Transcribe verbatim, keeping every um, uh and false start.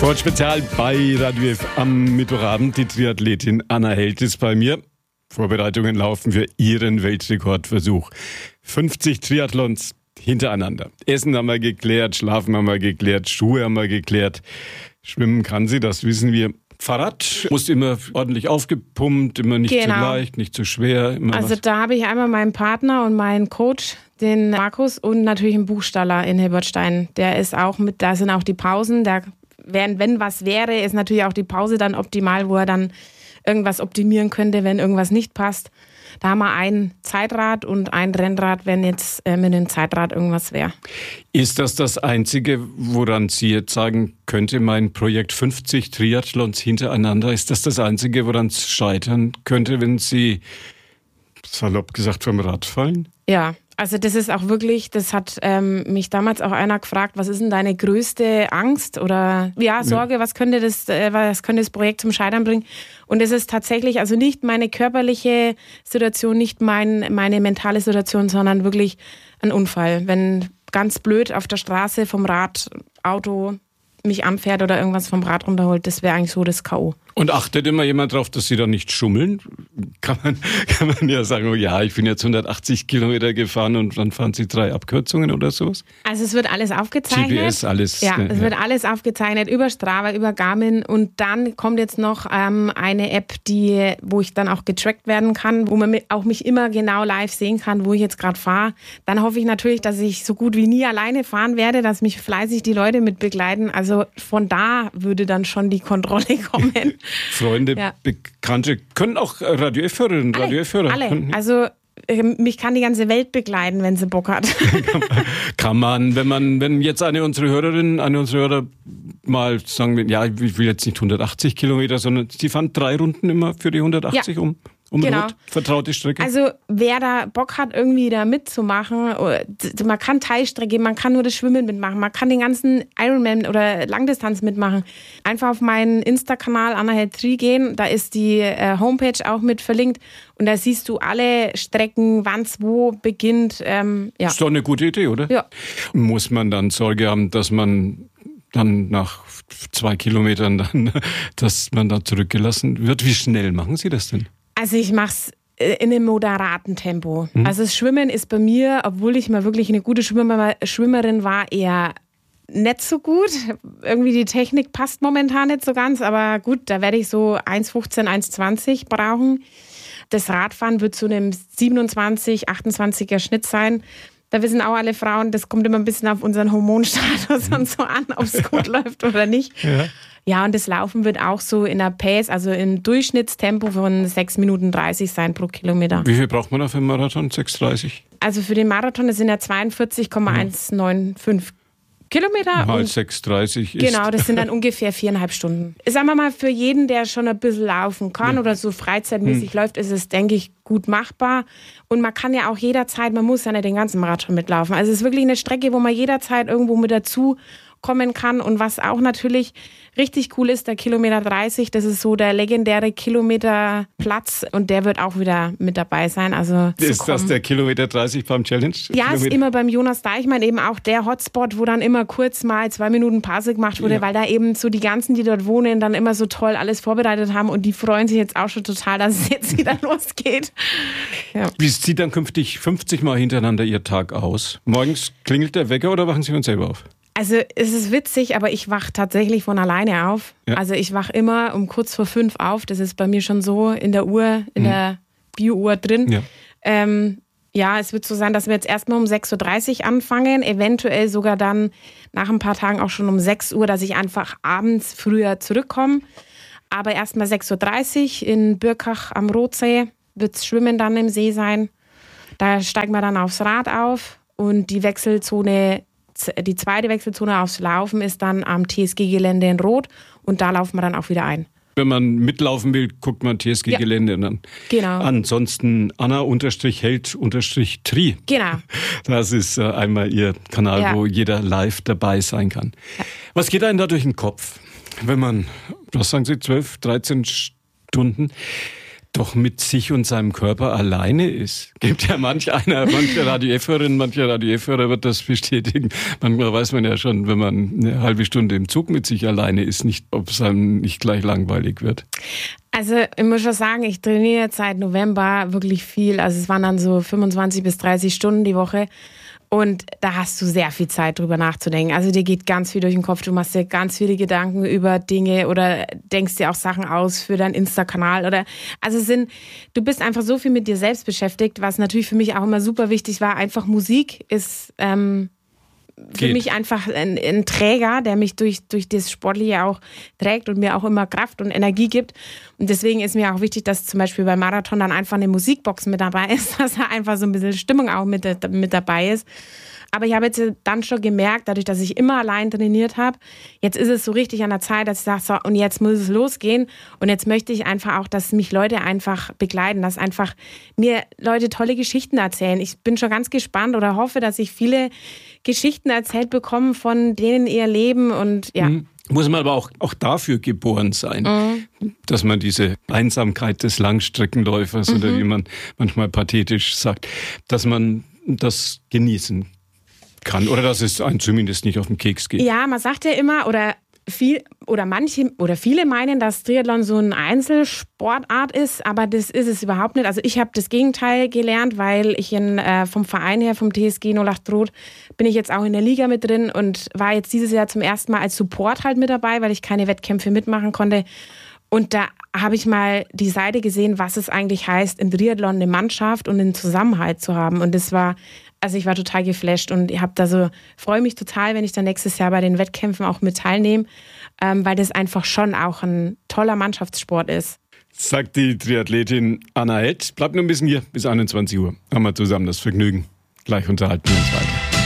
Sportspezial bei Radio F am Mittwochabend. Die Triathletin Anna Held ist bei mir. Vorbereitungen laufen für ihren Weltrekordversuch. fünfzig Triathlons hintereinander. Essen haben wir geklärt, Schlafen haben wir geklärt, Schuhe haben wir geklärt. Schwimmen kann sie, das wissen wir. Fahrrad muss immer ordentlich aufgepumpt, immer nicht Genau. zu leicht, nicht zu schwer. Immer Also was. da habe ich einmal meinen Partner und meinen Coach, den Markus, und natürlich einen Buchstaller in Hilbertstein. Der ist auch mit, da sind auch die Pausen. Da wenn, wenn was wäre, ist natürlich auch die Pause dann optimal, wo er dann irgendwas optimieren könnte, wenn irgendwas nicht passt. Da haben wir ein Zeitrad und ein Rennrad, wenn jetzt äh, mit dem Zeitrad irgendwas wäre. Ist das das Einzige, woran Sie jetzt sagen könnte, mein Projekt fünfzig Triathlons hintereinander, ist das das Einzige, woran es scheitern könnte, wenn Sie, salopp gesagt, vom Rad fallen? Ja, also das ist auch wirklich, das hat ähm, mich damals auch einer gefragt, was ist denn deine größte Angst oder ja, Sorge, ja. was könnte das, äh, was könnte das Projekt zum Scheitern bringen? Und es ist tatsächlich also nicht meine körperliche Situation, nicht mein, meine mentale Situation, sondern wirklich ein Unfall. Wenn ganz blöd auf der Straße vom Rad, Auto mich anfährt oder irgendwas vom Rad runterholt, das wäre eigentlich so das K O. Und achtet immer jemand darauf, dass Sie da nicht schummeln? Kann man, kann man ja sagen, oh ja, ich bin jetzt hundertachtzig Kilometer gefahren und dann fahren Sie drei Abkürzungen oder sowas? Also es wird alles aufgezeichnet. G P S, alles. Ja, ne, es ja. wird alles aufgezeichnet über Strava, über Garmin, und dann kommt jetzt noch ähm, eine App, die, wo ich dann auch getrackt werden kann, wo man mit, auch mich immer genau live sehen kann, wo ich jetzt gerade fahre. Dann hoffe ich natürlich, dass ich so gut wie nie alleine fahren werde, dass mich fleißig die Leute mit begleiten. Also von da würde dann schon die Kontrolle kommen. Freunde, Ja. Bekannte, können auch Radio F-Hörerinnen, Radio F-Hörer. Alle. Also äh, mich kann die ganze Welt begleiten, wenn sie Bock hat. Kann man, wenn man, wenn jetzt eine unserer Hörerinnen, eine unserer Hörer mal sagen will, ja, ich will jetzt nicht hundertachtzig Kilometer, sondern sie fahren drei Runden immer für die hundertachtzig ja. um. Um genau. Rot, vertraute Strecke? Also wer da Bock hat, irgendwie da mitzumachen, man kann Teilstrecke, man kann nur das Schwimmen mitmachen, man kann den ganzen Ironman oder Langdistanz mitmachen. Einfach auf meinen Insta-Kanal Anna Held drei gehen, da ist die äh, Homepage auch mit verlinkt und da siehst du alle Strecken, wann es wo beginnt. Ähm, ja. Ist doch eine gute Idee, oder? Ja. Muss man dann Sorge haben, dass man dann nach zwei Kilometern dann, dass man da zurückgelassen wird? Wie schnell machen Sie das denn? Also ich mache es in einem moderaten Tempo. Mhm. Also das Schwimmen ist bei mir, obwohl ich mal wirklich eine gute Schwimmerin war, eher nicht so gut. Irgendwie die Technik passt momentan nicht so ganz, aber gut, da werde ich so eins fünfzehn, eins zwanzig brauchen. Das Radfahren wird zu einem siebenundzwanzig, achtundzwanziger Schnitt sein. Da wissen auch alle Frauen, das kommt immer ein bisschen auf unseren Hormonstatus und so an, ob es gut läuft oder nicht. Ja. Ja, und das Laufen wird auch so in der Pace, also im Durchschnittstempo von sechs Minuten dreißig sein pro Kilometer. Wie viel braucht man da für einen Marathon? sechs dreißig? Also für den Marathon, das sind ja zweiundvierzig Komma eins neun fünf Kilometer. Mal und sechs dreißig ist... Genau, das sind dann ungefähr viereinhalb Stunden. Sagen wir mal, für jeden, der schon ein bisschen laufen kann ja. oder so freizeitmäßig hm. läuft, ist es, denke ich, gut machbar. Und man kann ja auch jederzeit, man muss ja nicht den ganzen Marathon mitlaufen. Also es ist wirklich eine Strecke, wo man jederzeit irgendwo mit dazu kommen kann. Und was auch natürlich richtig cool ist, der Kilometer dreißig, das ist so der legendäre Kilometerplatz und der wird auch wieder mit dabei sein. Also ist das der Kilometer dreißig beim Challenge? Ja, Kilometer? Ist immer beim Jonas Deichmann eben auch der Hotspot, wo dann immer kurz mal zwei Minuten Pause gemacht wurde, ja. weil da eben so die ganzen, die dort wohnen, dann immer so toll alles vorbereitet haben und die freuen sich jetzt auch schon total, dass es jetzt wieder losgeht. Ja. Wie sieht dann künftig fünfzig Mal hintereinander Ihr Tag aus? Morgens klingelt der Wecker oder wachen Sie uns selber auf? Also es ist witzig, aber ich wache tatsächlich von alleine auf. Ja. Also ich wache immer um kurz vor fünf auf. Das ist bei mir schon so in der Uhr, in mhm. der Bio-Uhr drin. Ja. Ähm, ja, es wird so sein, dass wir jetzt erstmal um sechs Uhr dreißig anfangen, eventuell sogar dann nach ein paar Tagen auch schon um sechs Uhr, dass ich einfach abends früher zurückkomme. Aber erstmal sechs Uhr dreißig in Birkach am Rotsee wird Schwimmen dann im See sein. Da steigen wir dann aufs Rad auf und die Wechselzone Die zweite Wechselzone aufs Laufen ist dann am T S G-Gelände in Rot und da laufen wir dann auch wieder ein. Wenn man mitlaufen will, guckt man T S G-Gelände ja. an. Genau. Ansonsten Anna-Held-Tri. Genau. Das ist äh, einmal Ihr Kanal, ja. wo jeder live dabei sein kann. Ja. Was geht einem da durch den Kopf, wenn man, was sagen Sie, zwölf, dreizehn Stunden doch mit sich und seinem Körper alleine ist. Gibt ja manch einer, manche Radio F-Hörerin, mancher Radio F-Hörer wird das bestätigen. Manchmal weiß man ja schon, wenn man eine halbe Stunde im Zug mit sich alleine ist, nicht, ob es einem nicht gleich langweilig wird. Also ich muss schon sagen, ich trainiere seit November wirklich viel. Also es waren dann so fünfundzwanzig bis dreißig Stunden die Woche. Und da hast du sehr viel Zeit, drüber nachzudenken. Also dir geht ganz viel durch den Kopf. Du machst dir ganz viele Gedanken über Dinge oder denkst dir auch Sachen aus für deinen Insta-Kanal. Oder also es sind, du bist einfach so viel mit dir selbst beschäftigt, was natürlich für mich auch immer super wichtig war. Einfach Musik ist ähm, für Geht. mich einfach ein, ein Träger, der mich durch, durch das Sportliche auch trägt und mir auch immer Kraft und Energie gibt. Und deswegen ist mir auch wichtig, dass zum Beispiel beim Marathon dann einfach eine Musikbox mit dabei ist, dass da einfach so ein bisschen Stimmung auch mit, mit dabei ist. Aber ich habe jetzt dann schon gemerkt, dadurch, dass ich immer allein trainiert habe, jetzt ist es so richtig an der Zeit, dass ich sage, so, und jetzt muss es losgehen. Und jetzt möchte ich einfach auch, dass mich Leute einfach begleiten, dass einfach mir Leute tolle Geschichten erzählen. Ich bin schon ganz gespannt oder hoffe, dass ich viele Geschichten erzählt bekomme von denen ihr Leben und ja. Mhm. Muss man aber auch, auch dafür geboren sein, mhm. dass man diese Einsamkeit des Langstreckenläufers mhm. oder wie man manchmal pathetisch sagt, dass man das genießen kann oder dass es einem zumindest nicht auf den Keks geht. Ja, man sagt ja immer oder viel oder manche oder viele meinen, dass Triathlon so eine Einzelsportart ist, aber das ist es überhaupt nicht. Also ich habe das Gegenteil gelernt, weil ich in, äh, vom Verein her, vom T S G null acht Rot, bin ich jetzt auch in der Liga mit drin und war jetzt dieses Jahr zum ersten Mal als Support halt mit dabei, weil ich keine Wettkämpfe mitmachen konnte. Und da habe ich mal die Seite gesehen, was es eigentlich heißt, im Triathlon eine Mannschaft und einen Zusammenhalt zu haben. Und das war, also ich war total geflasht und ich habe da so, freue mich total, wenn ich dann nächstes Jahr bei den Wettkämpfen auch mit teilnehme, ähm, weil das einfach schon auch ein toller Mannschaftssport ist. Sagt die Triathletin Anna Held. Bleibt nur ein bisschen hier bis einundzwanzig Uhr. Haben wir zusammen das Vergnügen. Gleich unterhalten wir uns weiter.